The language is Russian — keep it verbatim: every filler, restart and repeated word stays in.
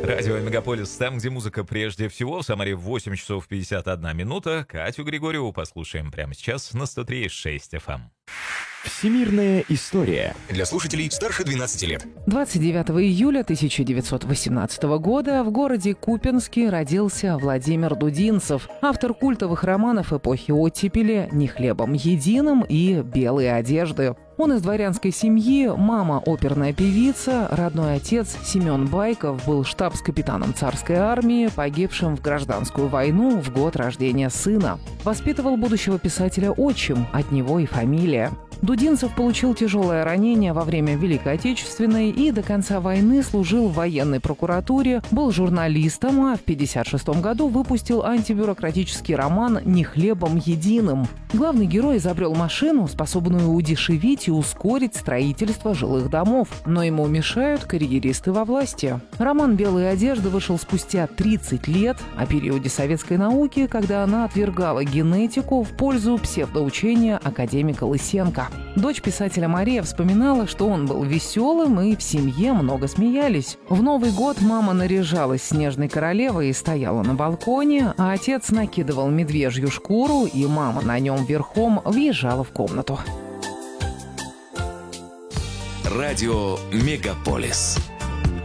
Радио Мегаполис, там, где музыка прежде всего. В Самаре восемь часов пятьдесят одна минута. Катю Григорьеву послушаем прямо сейчас на сто три и шесть эф эм. Всемирная история. Для слушателей старше двенадцати лет. двадцать девятого июля тысяча девятьсот восемнадцатого года в городе Купенске родился Владимир Дудинцев, автор культовых романов эпохи оттепели «Не хлебом единым» и «Белые одежды». Он из дворянской семьи, мама оперная певица, родной отец Семен Байков был штабс-капитаном царской армии, погибшим в гражданскую войну в год рождения сына. Воспитывал будущего писателя отчим, от него и фамилия. Дудинцев получил тяжелое ранение во время Великой Отечественной и до конца войны служил в военной прокуратуре, был журналистом, а в пятьдесят шестом году выпустил антибюрократический роман «Не хлебом единым». Главный герой изобрел машину, способную удешевить и ускорить строительство жилых домов, но ему мешают карьеристы во власти. Роман «Белые одежды» вышел спустя тридцать лет, о периоде советской науки, когда она отвергала генетику в пользу псевдоучения академика Лысенко. Дочь писателя Мария вспоминала, что он был веселым и в семье много смеялись. В Новый год мама наряжалась снежной королевой и стояла на балконе, а отец накидывал медвежью шкуру, и мама на нем верхом въезжала в комнату. Радио Мегаполис.